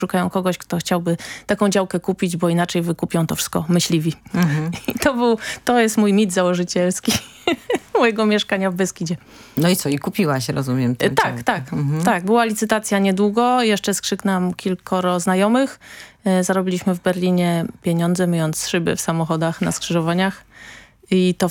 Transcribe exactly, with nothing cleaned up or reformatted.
szukają kogoś, kto chciałby taką działkę kupić, bo inaczej wykupią to wszystko myśliwi. Mhm. I to był, to jest mój mit założycielski mojego mieszkania w Beskidzie. No i co? I kupiłaś, rozumiem. Tę tak, działkę. tak, mhm. tak. Była licytacja niedługo. Jeszcze skrzyknęłam kilkoro znajomych. Zarobiliśmy w Berlinie pieniądze, myjąc szyby w samochodach na skrzyżowaniach. I to